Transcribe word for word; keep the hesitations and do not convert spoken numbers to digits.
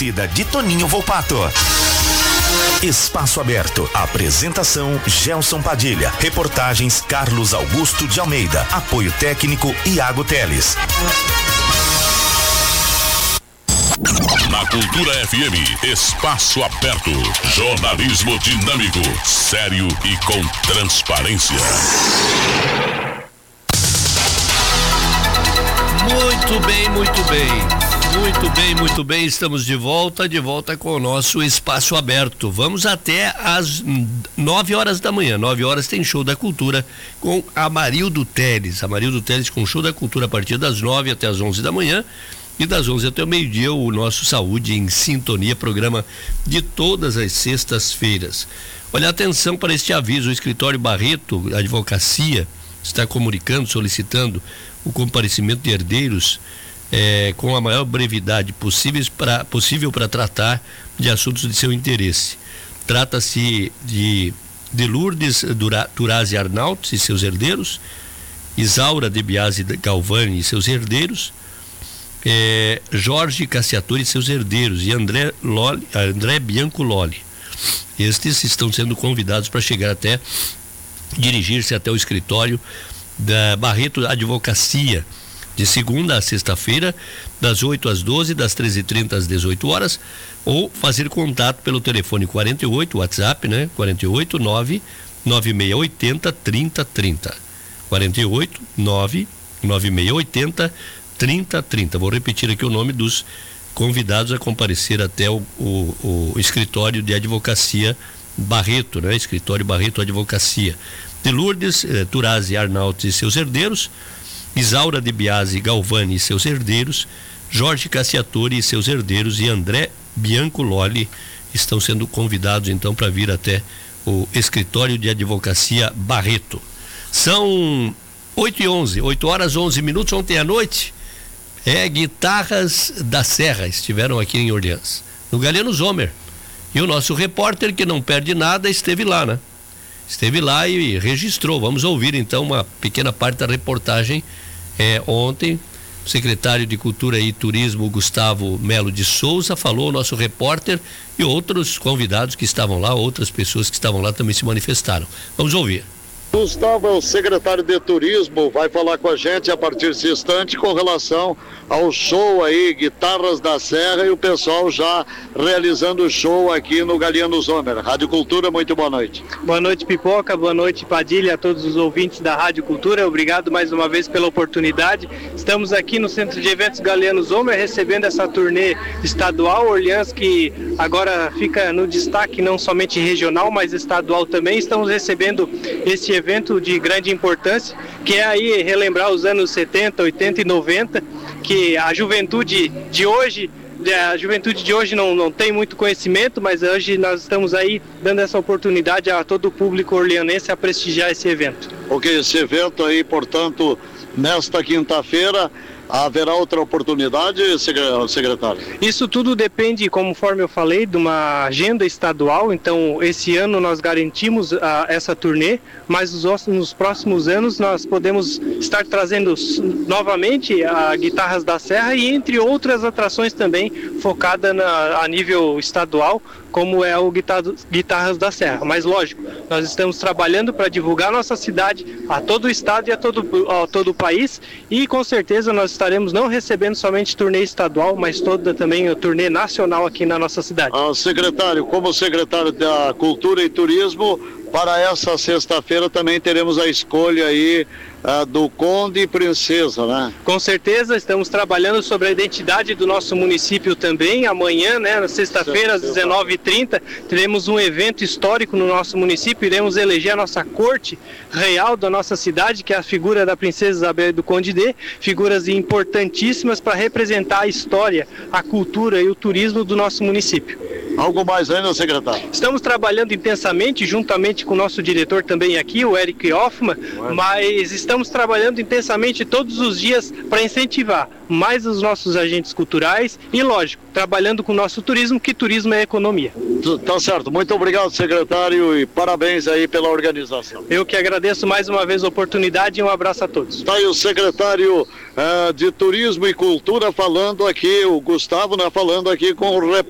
torcida de Toninho Volpato. Espaço Aberto. Apresentação Gelson Padilha. Reportagens Carlos Augusto de Almeida. Apoio técnico Iago Teles. Na Cultura F M, Espaço Aberto. Jornalismo dinâmico, sério e com transparência. Muito bem, muito bem. Muito bem, muito bem. Estamos de volta, de volta com o nosso Espaço Aberto. Vamos até às nove horas da manhã. Nove horas tem show da cultura com Amarildo Teles. Amarildo Teles com show da cultura a partir das nove até as onze da manhã. E das onze até o meio-dia, o nosso Saúde em Sintonia, programa de todas as sextas-feiras. Olha, atenção para este aviso: o escritório Barreto Advocacia está comunicando, solicitando o comparecimento de herdeiros é, com a maior brevidade possível para possível para tratar de assuntos de seu interesse. Trata-se de, de Lourdes Turazzi Arnaut e seus herdeiros, Isaura de Biasi Galvani e seus herdeiros, É, Jorge Cassiatore e seus herdeiros e André, Loli, André Bianco Loli. Estes estão sendo convidados para chegar até, dirigir-se até o escritório da Barreto Advocacia, de segunda a sexta-feira, das oito às doze, das treze e trinta às dezoito horas, ou fazer contato pelo telefone quarenta e oito, WhatsApp, né? quarenta e oito, nove nove seis oito zero, trinta trinta. quarenta e oito, nove nove seis oito zero, trinta trinta. Vou repetir aqui o nome dos convidados a comparecer até o, o, o escritório de advocacia Barreto, né? Escritório Barreto Advocacia. De Lourdes eh, Turazzi Arnaut e seus herdeiros, Isaura de Biasi Galvani e seus herdeiros, Jorge Cassiatore e seus herdeiros e André Bianco Loli estão sendo convidados então para vir até o escritório de advocacia Barreto. São oito e onze, oito horas onze minutos. Ontem à noite, é Guitarras da Serra estiveram aqui em Orleans, no Galiano Zomer, e o nosso repórter, que não perde nada, esteve lá, né? Esteve lá e registrou. Vamos ouvir então uma pequena parte da reportagem. É, ontem, o secretário de Cultura e Turismo, Gustavo Melo de Souza, falou, o nosso repórter, e outros convidados que estavam lá, outras pessoas que estavam lá também se manifestaram. Vamos ouvir. Gustavo é o secretário de Turismo, vai falar com a gente a partir desse instante com relação ao show aí, Guitarras da Serra, e o pessoal já realizando o show aqui no Galiano Zomer. Rádio Cultura, muito boa noite. Boa noite, Pipoca, boa noite, Padilha, a todos os ouvintes da Rádio Cultura, obrigado mais uma vez pela oportunidade. Estamos aqui no Centro de Eventos Galiano Zomer, recebendo essa turnê estadual, Orleans, que agora fica no destaque não somente regional, mas estadual também. Estamos recebendo esse evento evento de grande importância, que é aí relembrar os anos setenta, oitenta e noventa, que a juventude de hoje, a juventude de hoje não, não tem muito conhecimento, mas hoje nós estamos aí dando essa oportunidade a todo o público orleanense a prestigiar esse evento. Ok, esse evento aí, portanto, nesta quinta-feira, haverá outra oportunidade, secretário? Isso tudo depende, conforme eu falei, de uma agenda estadual. Então, esse ano nós garantimos a, essa turnê, mas nos, nos próximos anos nós podemos estar trazendo novamente a Guitarras da Serra e entre outras atrações também focada na, a nível estadual, como é o Guitarras da Serra. Mas lógico, nós estamos trabalhando para divulgar nossa cidade a todo o estado e a todo, a todo o país, e com certeza nós estaremos não recebendo somente turnê estadual, mas toda também a turnê nacional aqui na nossa cidade. Ah, secretário, como secretário da Cultura e Turismo, para essa sexta-feira também teremos a escolha aí uh, do Conde e Princesa, né? Com certeza, estamos trabalhando sobre a identidade do nosso município também. Amanhã, né, na sexta-feira, às dezenove e trinta, teremos um evento histórico no nosso município. Iremos eleger a nossa corte real da nossa cidade, que é a figura da Princesa Isabel e do Conde D, figuras importantíssimas para representar a história, a cultura e o turismo do nosso município. Algo mais ainda, secretário? Estamos trabalhando intensamente, juntamente com o nosso diretor também aqui, o Eric Hoffman, Ué. mas estamos trabalhando intensamente todos os dias para incentivar mais os nossos agentes culturais e, lógico, trabalhando com o nosso turismo, que turismo é economia. Tá certo, muito obrigado, secretário, e parabéns aí pela organização. Eu que agradeço mais uma vez a oportunidade e um abraço a todos. Tá aí o secretário uh, de Turismo e Cultura falando aqui, o Gustavo, né, falando aqui com o repórter